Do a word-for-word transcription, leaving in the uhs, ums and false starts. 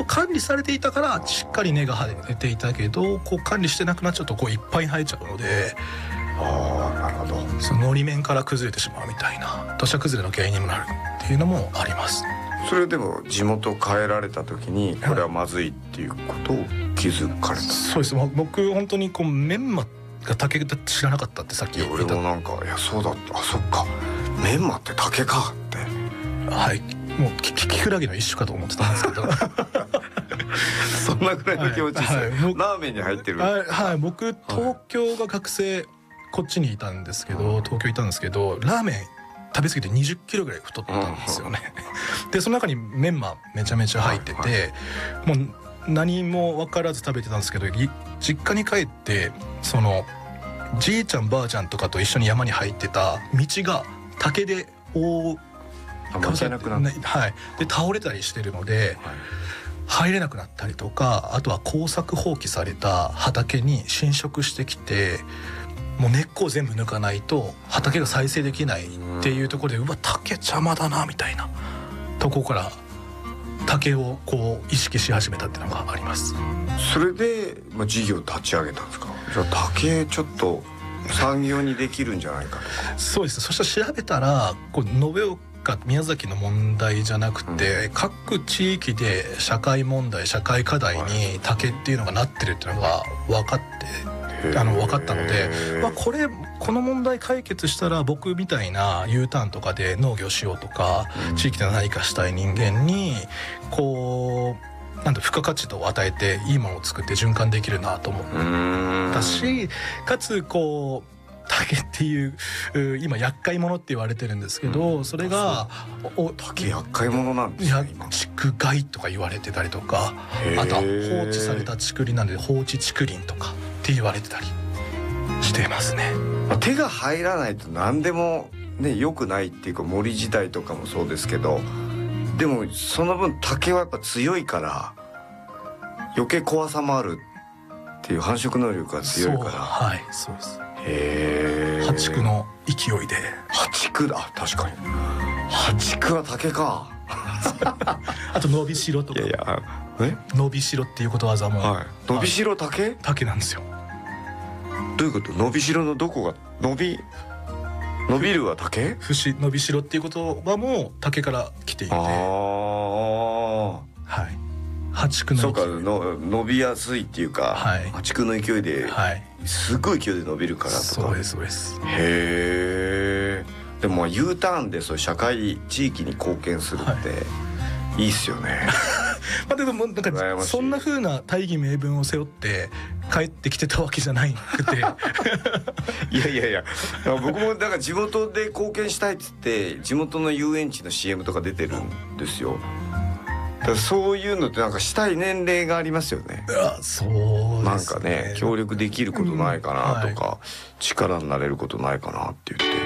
応管理されていたからしっかり根が生えていたけど、こう管理してなくなっちゃうとこういっぱい生えちゃうので、 ああなるほど、 そののり面から崩れてしまうみたいな土砂崩れの原因にもなるっていうのもあります。 それでも地元帰られた時にこれはまずいっていうことを気づかれた、はい、 そうです。僕本当にこうメンマが竹だって知らなかったってさっき言った。 俺もなんかいやそうだった、あそっかメンマって竹かって、 はい、もうキキクラゲの一種かと思ってたんですけどそんなぐらいの気持ちですよ、はいはい、ラーメンに入ってる、 はい、はい、僕東京が学生こっちにいたんですけど、東京いたんですけどラーメン食べ過ぎてにじゅっキロぐらい太ったんですよねでその中にメンマめちゃめちゃ入ってて、はいはい、もう何も分からず食べてたんですけど、実家に帰ってそのじいちゃんばあちゃんとかと一緒に山に入ってた道が竹で覆うかぶされなくなって、 はい、で倒れたりしてるので、はい、入れなくなったりとか、あとは耕作放棄された畑に侵食してきて、もう根っこを全部抜かないと畑が再生できないっていうところで、うわ竹邪魔だなみたいなとこから竹をこう意識し始めたっていうのがあります。 それで、まあ、事業立ち上げたんですか。じゃあ竹ちょっと産業にできるんじゃないかとか。 そうです。そしたら調べたらこう延岡宮崎の問題じゃなくて、うん、各地域で社会問題社会課題に竹っていうのがなってるっていうのが分かって、あの分かったので、まあ、これこの問題解決したら僕みたいな U ターンとかで農業しようとか、うん、地域で何かしたい人間にこうなんて付加価値を与えていいものを作って循環できるなと思ったし、かつこう竹っていう今厄介者って言われてるんですけど、うん、それがお竹厄介者なんですね。 竹害とか言われてたりとか、あとは放置された竹林なんで放置竹林とかって言われてたりしてますね。 手が入らないと何でもね良くないっていうか、森自体とかもそうですけど、でもその分竹はやっぱ強いから余計怖さもあるっていう、繁殖能力が強いから。 はい、そうです。 へえ。 破竹の勢いで。 破竹だ、確かに。破竹は竹か。 あと伸びしろとか。いやいや、え？伸びしろっていうことわざも。 はい。伸びしろ竹？ 竹なんですよ。 どういうこと？伸びしろのどこが伸び伸びるは竹？ 節伸びしろっていう言葉も竹から来ていて。ああ。はい。破竹の勢い。 そうか、の伸びやすいっていうか、はい、破竹の勢いで、はい、すごい勢いで伸びるからとか。 そうですそうです。 へえ。でも U ターンでそう社会地域に貢献するって、はい、いいっすよね。 まあでもなんかそんな風な大義名分を背負って帰ってきてたわけじゃないくて。いやいやいや、僕もだから地元で貢献したいっつって地元の遊園地の シーエム とか出てるんですよ。だからそういうのってなんかしたい年齢がありますよね。 あ、そうですね。 なんかね、協力できることないかなとか、うん、はい、力になれることないかなって言って。